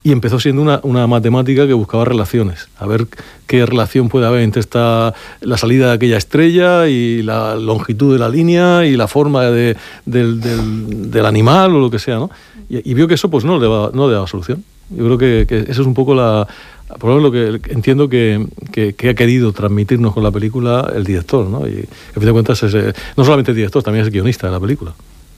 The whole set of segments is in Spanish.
Y empezó siendo una matemática que buscaba relaciones, a ver qué relación puede haber entre la salida de aquella estrella y la longitud de la línea y la forma del animal o lo que sea, ¿no? Y vio que eso pues no le daba solución. Yo creo que eso es un poco por lo menos lo que entiendo que ha querido transmitirnos con la película el director, ¿no? Y a fin de cuentas no solamente el director, también es el guionista de la película.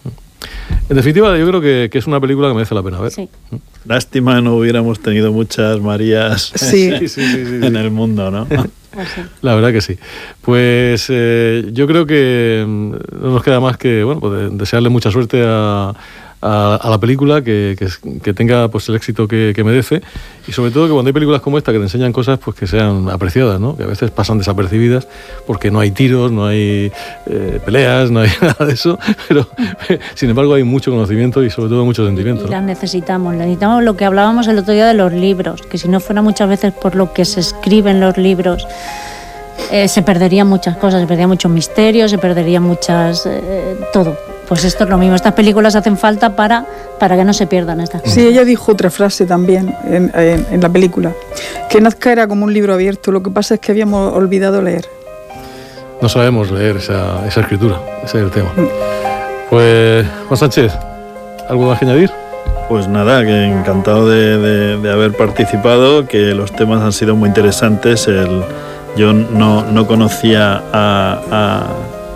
En definitiva, yo creo que es una película que merece la pena ver. Sí. Lástima no hubiéramos tenido muchas Marías sí. en el mundo, ¿no? La verdad que sí. Pues yo creo que no nos queda más que pues desearle mucha suerte a la película, que tenga pues el éxito que merece, y sobre todo que cuando hay películas como esta que te enseñan cosas pues que sean apreciadas, ¿no? Que a veces pasan desapercibidas porque no hay tiros, no hay peleas, no hay nada de eso, pero sin embargo hay mucho conocimiento y sobre todo mucho sentimiento, ¿no? Las necesitamos lo que hablábamos el otro día de los libros, que si no fuera muchas veces por lo que se escribe en los libros, se perderían muchas cosas, se perderían muchos misterios, se perderían muchas... todo. Pues esto es lo mismo, estas películas hacen falta para que no se pierdan estas cosas. Sí, ella dijo otra frase también en la película, que Nazca era como un libro abierto, lo que pasa es que habíamos olvidado leer. No sabemos leer esa escritura, ese es el tema. Pues, Juan Sánchez, ¿algo más que añadir? Pues nada, que encantado de haber participado, que los temas han sido muy interesantes. Yo no conocía a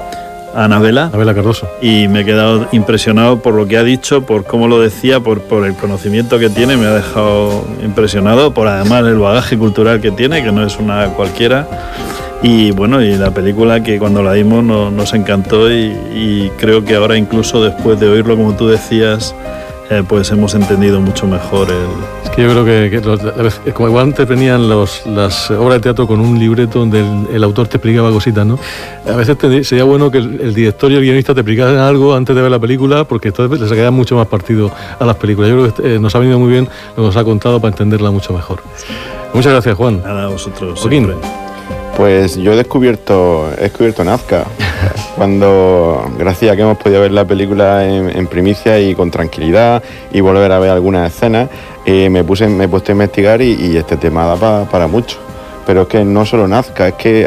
Anabela Cardoso, y me he quedado impresionado por lo que ha dicho, por cómo lo decía, por el conocimiento que tiene. Me ha dejado impresionado por además el bagaje cultural que tiene, que no es una cualquiera. Y bueno, y la película, que cuando la vimos nos encantó, y creo que ahora, incluso después de oírlo, como tú decías, pues hemos entendido mucho mejor Es que yo creo que como igual antes venían las obras de teatro con un libreto donde el autor te explicaba cositas, ¿no? A veces sería bueno que el director y el guionista te explicaran algo antes de ver la película, porque entonces les queda mucho más partido a las películas. Yo creo que nos ha venido muy bien lo que nos ha contado para entenderla mucho mejor. Muchas gracias, Juan. Nada, a vosotros. Joaquín. Siempre. Pues yo he descubierto Nazca gracias a que hemos podido ver la película en primicia y con tranquilidad, y volver a ver algunas escenas, me he puesto a investigar, y este tema da para mucho. Pero es que no solo Nazca, es que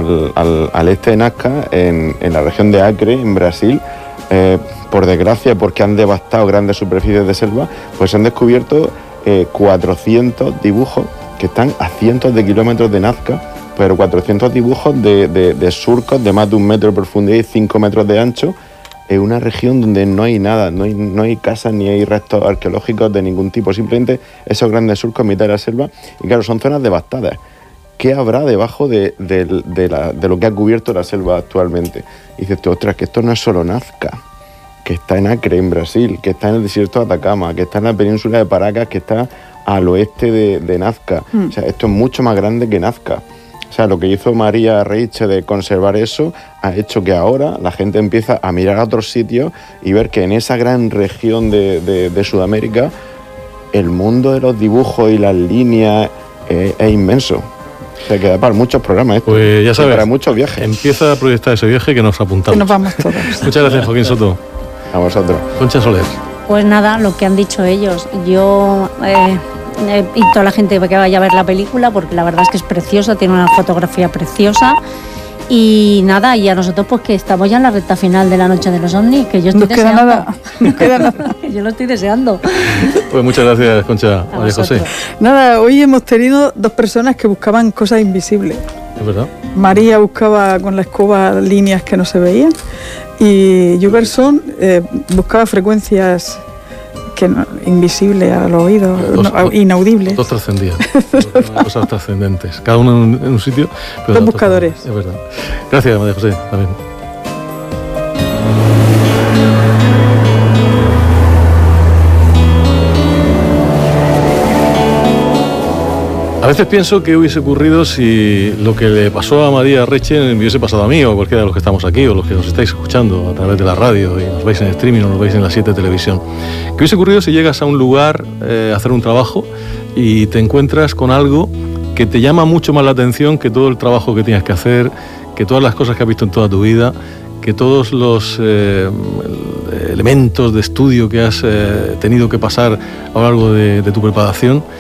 al este de Nazca, en la región de Acre, en Brasil, por desgracia, porque han devastado grandes superficies de selva, pues se han descubierto 400 dibujos que están a cientos de kilómetros de Nazca, pero 400 dibujos de surcos de más de 1 metro de profundidad y 5 metros de ancho, en una región donde no hay nada, no hay casas ni hay restos arqueológicos de ningún tipo, simplemente esos grandes surcos en mitad de la selva. Y claro, son zonas devastadas. ¿Qué habrá debajo de lo que ha cubierto la selva actualmente? Y dices tú, ostras, que esto no es solo Nazca, que está en Acre, en Brasil, que está en el desierto de Atacama, que está en la península de Paracas, que está al oeste de Nazca. O sea, esto es mucho más grande que Nazca. O sea, lo que hizo María Reiche de conservar eso ha hecho que ahora la gente empieza a mirar a otros sitios y ver que en esa gran región de Sudamérica el mundo de los dibujos y las líneas es inmenso. O sea, que da para muchos programas esto. Pues ya sabes, para muchos viajes. Empieza a proyectar ese viaje que nos apuntamos. Que nos vamos todos. Muchas gracias, Joaquín Soto. A vosotros. Concha Soler. Pues nada, lo que han dicho ellos. Yo invito a la gente que vaya a ver la película, porque la verdad es que es preciosa, tiene una fotografía preciosa. Y nada, y a nosotros pues que estamos ya en la recta final de La Noche de los OVNIs, que yo estoy deseando. No queda nada. Yo lo estoy deseando. Pues muchas gracias, Concha. María José. Nada, hoy hemos tenido 2 personas que buscaban cosas invisibles. Es verdad. María buscaba con la escoba líneas que no se veían, y Juberson buscaba frecuencias invisibles a los oídos, inaudibles. Dos trascendían, cosas trascendentes, cada uno en un sitio. Pero 2 buscadores. Es verdad. Gracias, María José, también. A veces pienso qué hubiese ocurrido si lo que le pasó a María Reiche me hubiese pasado a mí, o a cualquiera de los que estamos aquí, o los que nos estáis escuchando a través de la radio y nos veis en streaming o nos veis en la 7 televisión. ¿Qué hubiese ocurrido si llegas a un lugar a hacer un trabajo y te encuentras con algo que te llama mucho más la atención que todo el trabajo que tienes que hacer, que todas las cosas que has visto en toda tu vida, que todos los elementos de estudio que has tenido que pasar a lo largo de tu preparación